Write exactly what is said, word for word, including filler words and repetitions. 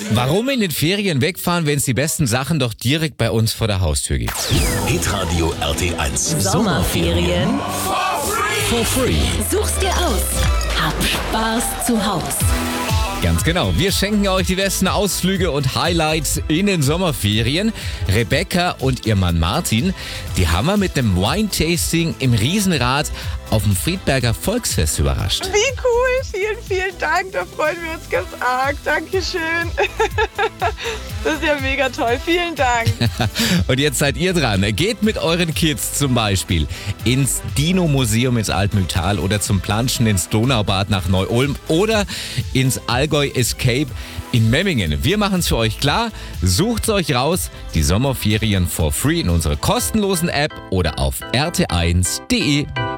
Warum in den Ferien wegfahren, wenn es die besten Sachen doch direkt bei uns vor der Haustür gibt? Hitradio R T eins. Sommerferien For free. such's dir aus. Hab Spaß zu Haus. Ganz genau. Wir schenken euch die besten Ausflüge und Highlights in den Sommerferien. Rebecca und ihr Mann Martin, die haben wir mit einem Wine-Tasting im Riesenrad auf dem Friedberger Volksfest überrascht. Wie cool, vielen, vielen Dank, da freuen wir uns ganz arg. Dankeschön. Das ist ja mega toll, vielen Dank. Und jetzt seid ihr dran. Geht mit euren Kids zum Beispiel ins Dino-Museum ins Altmühltal oder zum Planschen ins Donaubad nach Neu-Ulm oder ins Allgäu Escape in Memmingen. Wir machen es für euch klar. Sucht's euch raus, die Sommerferien for free in unserer kostenlosen App oder auf r t eins punkt d e.